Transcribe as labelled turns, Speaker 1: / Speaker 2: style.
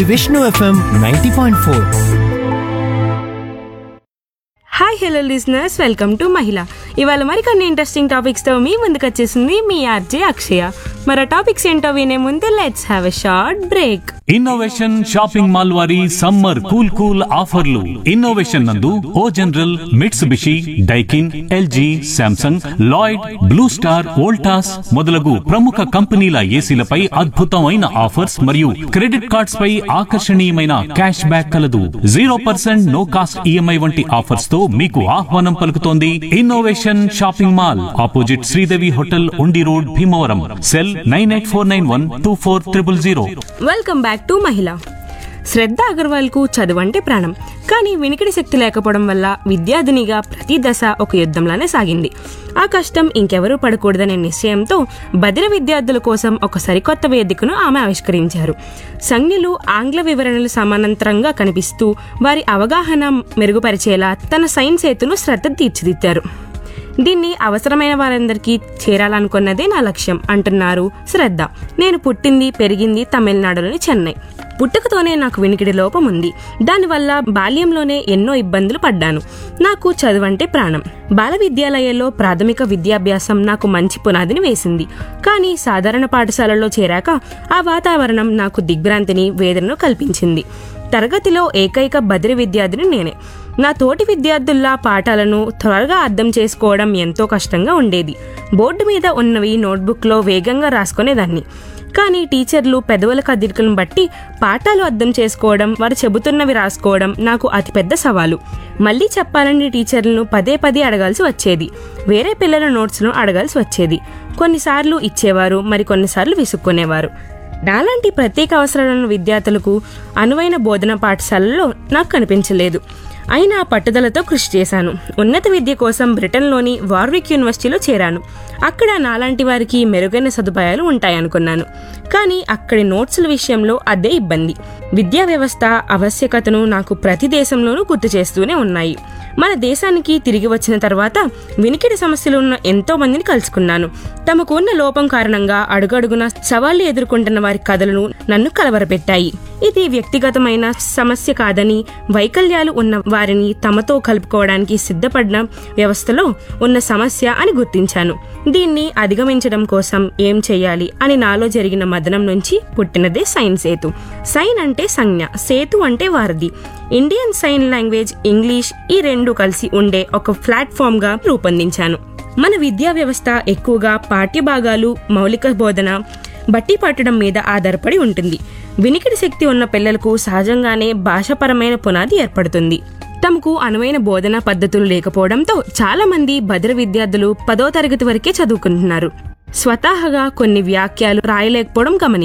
Speaker 1: Vishnu FM 90.4.
Speaker 2: Hi hello listeners, welcome to మహిళ. ఇవాళ మరికొన్ని ఇంట్రెస్టింగ్ టాపిక్స్తో మీ ముందుకు వచ్చేసింది మీ ఆర్జే అక్షయ. మరి టాపిక్స్ ఏంటో వినే ముందు let's have a short break.
Speaker 3: Innovation shopping mall వారి సమ్మర్ కూల్ ఆఫర్లు. ఇన్నోవేషన్ నందు ఓ general, Mitsubishi, Daikin, LG, Samsung, Lloyd, blue star, Voltas మొదలగు ప్రముఖ కంపెనీల ఏసీలపై అద్భుతమైన ఆఫర్స్ మరియు క్రెడిట్ కార్డ్స్ పై ఆకర్షణీయమైన క్యాష్ బ్యాక్ కలదు. 0% నో కాస్ట్ ఈఎంఐ వంటి ఆఫర్స్ తో మీకు ఆహ్వానం పలుకుతోంది innovation shopping mall, opposite Sridevi hotel, ఉండి road, Bhimavaram. Cell 9849124000.
Speaker 2: Welcome back to మహిళ. శ్రద్ధ అగర్వాల్ కు చదువంటే ప్రాణం. కానీ వినికిడి శక్తి లేకపోవడం వల్ల విద్యార్థినిగా ప్రతి దశ ఒక యుద్ధంలానే సాగింది. ఆ కష్టం ఇంకెవరూ పడకూడదనే నిశ్చయంతో బదిర విద్యార్థుల కోసం ఒక సరికొత్త వేదికను ఆమె ఆవిష్కరించారు. సంజ్ఞలు, ఆంగ్ల వివరణలు సమాంతరంగా కనిపిస్తూ వారి అవగాహన మెరుగుపరిచేలా తన సైన్స్ సేతును శ్రద్ధ తీర్చిదిద్దారు. దీన్ని అవసరమైన వారందరికీ చేరాలనుకున్నదే నా లక్ష్యం అంటున్నారు శ్రద్ధ. నేను పుట్టింది, పెరిగింది తమిళనాడులోని చెన్నై. పుట్టుకతోనే నాకు వినికిడి లోపం ఉంది. దానివల్ల బాల్యంలోనే ఎన్నో ఇబ్బందులు పడ్డాను. నాకు చదువంటే ప్రాణం. బాల విద్యాలయాల్లో ప్రాథమిక విద్యాభ్యాసం నాకు మంచి పునాదిని వేసింది. కానీ సాధారణ పాఠశాలలో చేరాక ఆ వాతావరణం నాకు దిగ్భ్రాంతిని, వేదనను కల్పించింది. తరగతిలో ఏకైక బదిరి విద్యార్థిని నేనే. నా తోటి విద్యార్థుల్లా పాఠాలను త్వరగా అర్థం చేసుకోవడం ఎంతో కష్టంగా ఉండేది. బోర్డు మీద ఉన్నవి నోట్బుక్లో వేగంగా రాసుకునేదాన్ని. కానీ టీచర్లు పెదవుల కదలికలను బట్టి పాఠాలు అర్థం చేసుకోవడం, వారు చెబుతున్నవి రాసుకోవడం నాకు అతిపెద్ద సవాలు. మళ్ళీ చెప్పాలని టీచర్లను పదే అడగాల్సి వచ్చేది. వేరే పిల్లల నోట్స్ను అడగాల్సి వచ్చేది. కొన్నిసార్లు ఇచ్చేవారు, మరికొన్నిసార్లు విసుక్కునేవారు. నాలాంటి ప్రత్యేక అవసరాలను విద్యార్థులకు అనువైన బోధన పాఠశాలలో నాకు కనిపించలేదు. అయినా పట్టుదలతో కృషి చేశాను. ఉన్నత విద్య కోసం బ్రిటన్లోని వార్విక్ యూనివర్సిటీలో చేరాను. అక్కడ నాలాంటి వారికి మెరుగైన సదుపాయాలు ఉంటాయనుకున్నాను. కానీ అక్కడి నోట్సుల విషయంలో అదే ఇబ్బంది. విద్యా వ్యవస్థ ఆవశ్యకతను నాకు ప్రతి దేశంలోనూ గుర్తు చేస్తూనే ఉన్నాయి. మన దేశానికి తిరిగి వచ్చిన తర్వాత వినికిడి సమస్యలు ఉన్న ఎంతో మందిని కలుసుకున్నాను. తమకు ఉన్న లోపం కారణంగా అడుగడుగున సవాళ్లు ఎదుర్కొంటున్న వారి కథలను నన్ను కలవరపెట్టాయి. ఇది వ్యక్తిగతమైన సమస్య కాదని, వైకల్యాలు ఉన్న వారిని తమతో కలుపుకోవడానికి సిద్ధపడిన వ్యవస్థలో ఉన్న సమస్య అని గుర్తించాను. దీన్ని అధిగమించడం కోసం ఏం చెయ్యాలి అని నాలో జరిగిన మదనం నుంచి పుట్టినదే సైన్ సేతు. సైన్ అంటే సంజ్ఞ, సేతు అంటే వారధి. ఇండియన్ సైన్ లాంగ్వేజ్, ఇంగ్లీష్ ఈ రెండు కలిసి ఉండే ఒక ప్లాట్ఫామ్ గా రూపొందించాను. మన విద్యా వ్యవస్థ ఎక్కువగా పాఠ్యభాగాలు, మౌలిక బోధన బట్టి పట్టడం మీద ఆధారపడి ఉంటుంది. వినికిడి శక్తి ఉన్న పిల్లలకు సహజంగానే భాషాపరమైన పునాది ఏర్పడుతుంది. తమకు అనువైన బోధనా పద్ధతులు లేకపోవడంతో చాలా మంది బదిర విద్యార్థులు 10వ తరగతి వరకే చదువుకుంటున్నారు. స్వతహాగా కొన్ని వాక్యాలు రాయలేకపోవడం గమనించారు.